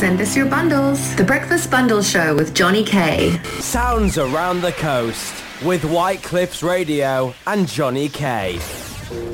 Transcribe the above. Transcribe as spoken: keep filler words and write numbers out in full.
Send us your bundles. The Breakfast Bundle Show with Johnny K. Sounds around the coast with White Cliffs Radio and Johnny K.